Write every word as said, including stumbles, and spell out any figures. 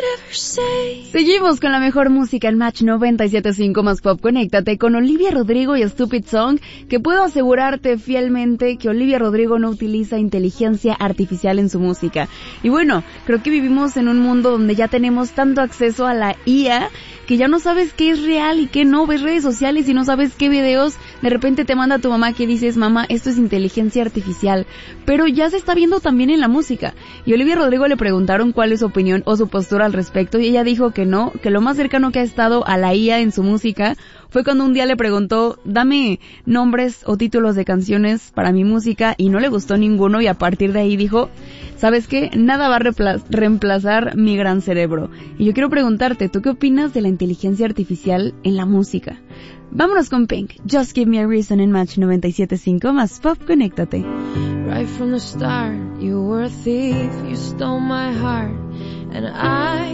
Seguimos con la mejor música en Match noventa y siete punto cinco más Pop. Conéctate con Olivia Rodrigo y Stupid Song, que puedo asegurarte fielmente que Olivia Rodrigo no utiliza inteligencia artificial en su música. Y bueno, creo que vivimos en un mundo donde ya tenemos tanto acceso a la I A que ya no sabes qué es real y qué no. Ves redes sociales y no sabes qué videos de repente te manda tu mamá que dices, mamá, esto es inteligencia artificial. Pero ya se está viendo también en la música. Y Olivia Rodrigo le preguntaron cuál es su opinión o su postura al respecto y ella dijo que no, que lo más cercano que ha estado a la I A en su música fue cuando un día le preguntó, dame nombres o títulos de canciones para mi música, y no le gustó ninguno, y a partir de ahí dijo, ¿sabes qué? Nada va a repla- reemplazar mi gran cerebro. Y yo quiero preguntarte, ¿tú qué opinas de la inteligencia artificial en la música? Vámonos con Pink, Just Give Me a Reason en Match noventa y siete punto cinco más Pop, conéctate. Right from the start, you were a thief, you stole my heart, and I